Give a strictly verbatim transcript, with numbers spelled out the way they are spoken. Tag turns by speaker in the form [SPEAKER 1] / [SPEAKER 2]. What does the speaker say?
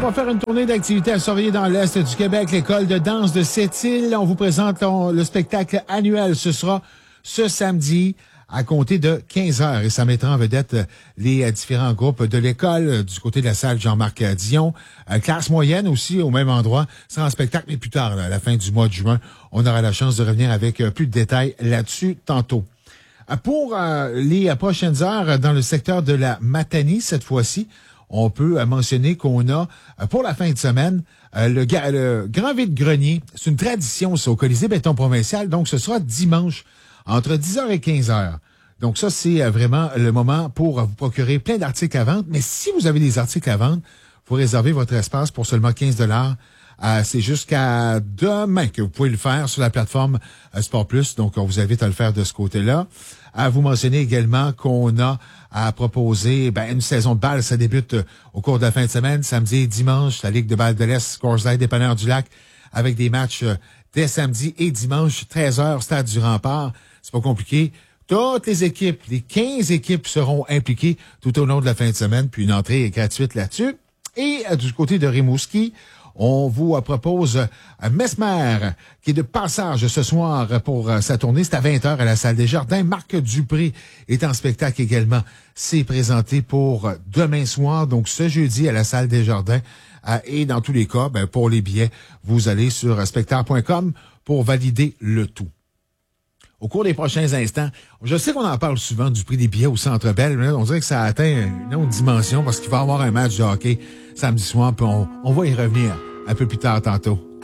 [SPEAKER 1] va faire une tournée d'activités à surveiller dans l'Est du Québec. L'école de danse de Sept-Îles. On vous présente on, le spectacle annuel. Ce sera ce samedi à compter de quinze heures et ça mettra en vedette les différents groupes de l'école du côté de la salle Jean-Marc Dion. Euh, classe moyenne aussi au même endroit. Ce sera un spectacle, mais plus tard, là, à la fin du mois de juin. On aura la chance de revenir avec euh, plus de détails là-dessus tantôt. Euh, pour euh, les prochaines heures, dans le secteur de la Matanie, cette fois-ci, on peut euh, mentionner qu'on a, euh, pour la fin de semaine, euh, le, le Grand Vide-Grenier. C'est une tradition, ça, au Colisée Béton Provincial. Donc, ce sera dimanche entre dix heures et quinze heures. Donc ça, c'est vraiment le moment pour vous procurer plein d'articles à vendre. Mais si vous avez des articles à vendre, vous réservez votre espace pour seulement quinze dollars. Euh, c'est jusqu'à demain que vous pouvez le faire sur la plateforme euh, Sport Plus. Donc, on vous invite à le faire de ce côté-là. À vous mentionner également qu'on a à proposer ben, une saison de balle. Ça débute euh, au cours de la fin de semaine, samedi et dimanche. La Ligue de balle de l'Est, Scoreside, Dépanneur du Lac, avec des matchs euh, dès samedi et dimanche, treize heures, Stade du Rempart. C'est pas compliqué. Toutes les équipes, les quinze équipes seront impliquées tout au long de la fin de semaine, puis une entrée est gratuite là-dessus. Et euh, du côté de Rimouski, on vous euh, propose euh, Mesmer, qui est de passage ce soir pour euh, sa tournée. C'est à vingt heures à la salle des Jardins. Marc Dupré est en spectacle également. C'est présenté pour euh, demain soir, donc ce jeudi à la salle des Jardins. Euh, et dans tous les cas, ben, pour les billets, vous allez sur euh, spectacle point com pour valider le tout. Au cours des prochains instants, je sais qu'on en parle souvent du prix des billets au Centre Bell, mais là, on dirait que ça atteint une autre dimension parce qu'il va y avoir un match de hockey samedi soir, puis on, on va y revenir un peu plus tard tantôt.